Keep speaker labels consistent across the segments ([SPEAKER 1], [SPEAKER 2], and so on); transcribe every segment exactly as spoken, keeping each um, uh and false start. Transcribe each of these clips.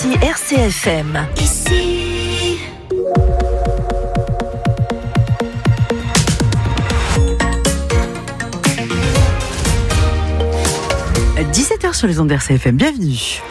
[SPEAKER 1] R C F M. Ici. dix-sept heures sur les ondes d'R C F M. Bienvenue.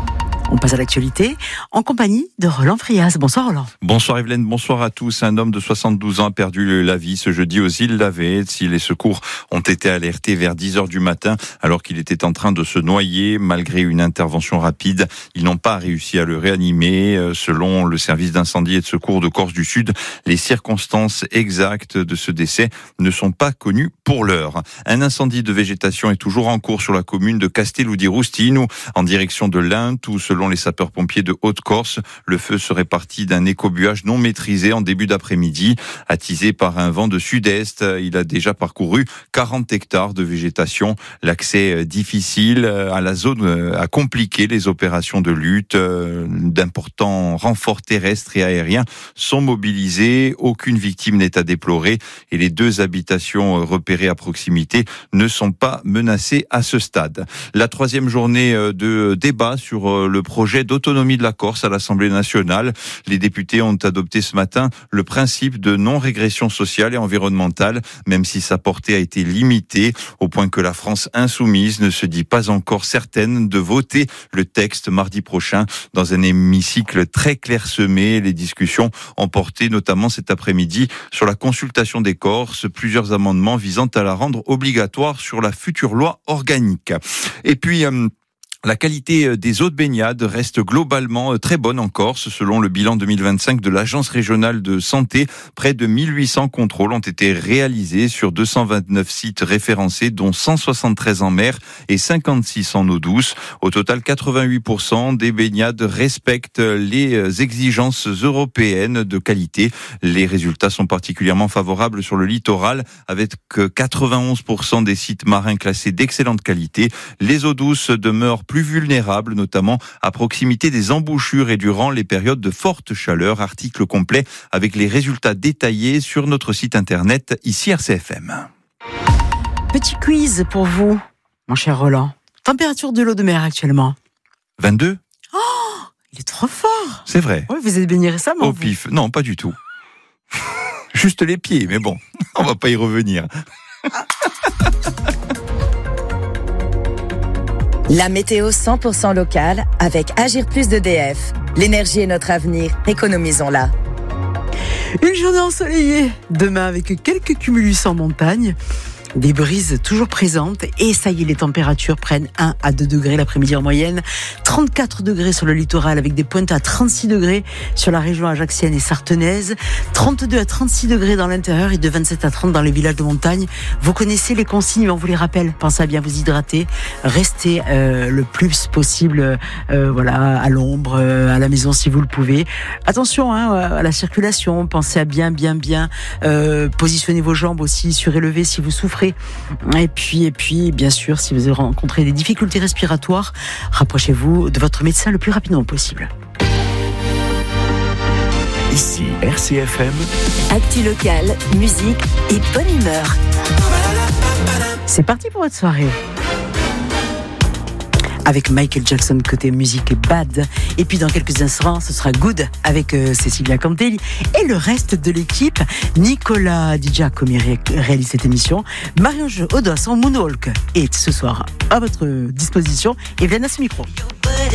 [SPEAKER 1] On passe à l'actualité en compagnie de Roland Frias. Bonsoir Roland.
[SPEAKER 2] Bonsoir Evelyne, bonsoir à tous. Un homme de soixante-douze ans a perdu la vie ce jeudi aux îles Lavées. Si les secours ont été alertés vers dix heures du matin alors qu'il était en train de se noyer, malgré une intervention rapide, ils n'ont pas réussi à le réanimer. Selon le service d'incendie et de secours de Corse du Sud, les circonstances exactes de ce décès ne sont pas connues pour l'heure. Un incendie de végétation est toujours en cours sur la commune de Castello di Rustino, en direction de l'Ain, où selon les sapeurs-pompiers de Haute-Corse, le feu serait parti d'un écobuage non maîtrisé en début d'après-midi. Attisé par un vent de sud-est, il a déjà parcouru quarante hectares de végétation. L'accès difficile à la zone a compliqué les opérations de lutte. D'importants renforts terrestres et aériens sont mobilisés. Aucune victime n'est à déplorer et les deux habitations repérées à proximité ne sont pas menacées à ce stade. La troisième journée de débat sur le projet d'autonomie de la Corse à l'Assemblée nationale. Les députés ont adopté ce matin le principe de non-régression sociale et environnementale, même si sa portée a été limitée, au point que la France insoumise ne se dit pas encore certaine de voter le texte mardi prochain dans un hémicycle très clairsemé. Les discussions ont porté notamment cet après-midi sur la consultation des Corses, plusieurs amendements visant à la rendre obligatoire sur la future loi organique. Et puis, euh, la qualité des eaux de baignade reste globalement très bonne en Corse. Selon le bilan deux mille vingt-cinq de l'Agence régionale de santé, près de mille huit cents contrôles ont été réalisés sur deux cent vingt-neuf sites référencés, dont cent soixante-treize en mer et cinquante-six en eau douce. Au total, quatre-vingt-huit pour cent des baignades respectent les exigences européennes de qualité. Les résultats sont particulièrement favorables sur le littoral, avec quatre-vingt-onze pour cent des sites marins classés d'excellente qualité. Les eaux douces demeurent plus vulnérables, notamment à proximité des embouchures et durant les périodes de forte chaleur. Article complet avec les résultats détaillés sur notre site internet, ici R C F M.
[SPEAKER 1] Petit quiz pour vous, mon cher Roland. Température de l'eau de mer actuellement?
[SPEAKER 2] vingt-deux.
[SPEAKER 1] Oh, il est trop fort.
[SPEAKER 2] C'est vrai.
[SPEAKER 1] Oui, vous êtes baigné récemment.
[SPEAKER 2] Au pif. Non, pas du tout. Juste les pieds, mais bon, on va pas y revenir.
[SPEAKER 3] La météo cent pour cent locale avec Agir Plus d'E D F. L'énergie est notre avenir, économisons-la.
[SPEAKER 1] Une journée ensoleillée, demain avec quelques cumulus en montagne. Des brises toujours présentes et ça y est, les températures prennent un à deux degrés l'après-midi en moyenne, trente-quatre degrés sur le littoral avec des pointes à trente-six degrés sur la région ajaxienne et sartenaise, trente-deux à trente-six degrés dans l'intérieur et de vingt-sept à trente dans les villages de montagne. Vous connaissez les consignes, mais on vous les rappelle. Pensez à bien vous hydrater, restez euh, le plus possible euh, voilà, à l'ombre, euh, à la maison si vous le pouvez. Attention hein, à la circulation, pensez à bien, bien, bien euh, positionner vos jambes aussi surélevées si vous souffrez. Et puis, et puis, bien sûr, si vous avez rencontré des difficultés respiratoires, rapprochez-vous de votre médecin le plus rapidement possible.
[SPEAKER 4] Ici R C F M.
[SPEAKER 3] Actu locale, musique et bonne humeur.
[SPEAKER 1] C'est parti pour votre soirée. Avec Michael Jackson côté musique et Bad. Et puis dans quelques instants, ce sera Good avec euh, Cecilia Cantelli et le reste de l'équipe. Nicolas Di Giacomi ré- réalise cette émission. Marie-Ange Odos en Moonwalk est ce soir à votre disposition. Et Vlana ce micro.